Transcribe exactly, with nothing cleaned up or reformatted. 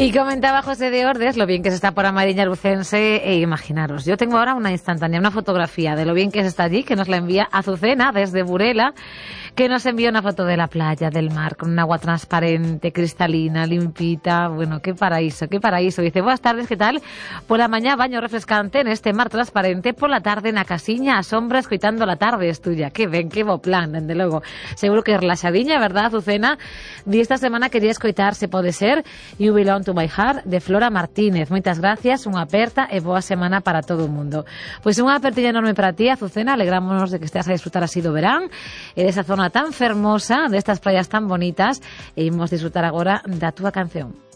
Y comentaba José de Ordes lo bien que se está por Amariña Lucense, e imaginaros, yo tengo ahora una instantánea, una fotografía de lo bien que se está allí, que nos la envía Azucena desde Burela, que nos envía una foto de la playa, del mar, con un agua transparente, cristalina, limpita. Bueno, qué paraíso, qué paraíso. Dice, buenas tardes, ¿qué tal? Por la mañana baño refrescante en este mar transparente, por la tarde na casiña, a sombra, escoitando la tarde es tuya. Que ben, que bo plan, dende logo. Seguro que relaxadiña, verdad, Azucena? Di esta semana quería escoitar Se pode ser, You Belong to My Heart, de Flora Martínez. Moitas gracias, unha aperta e boa semana para todo o mundo. Pois unha apertilla enorme para ti, Azucena, alegrámonos de que esteas a disfrutar así do verán, e desa zona tan fermosa, destas praias tan bonitas, e imos disfrutar agora da túa canción.